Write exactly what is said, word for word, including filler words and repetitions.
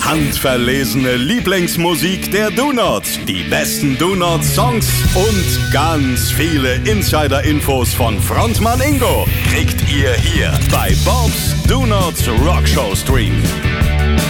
Handverlesene Lieblingsmusik der Donuts, die besten Donut-Songs und ganz viele Insider-Infos von Frontmann Ingo kriegt ihr hier bei Bob's Donuts Rockshow Stream.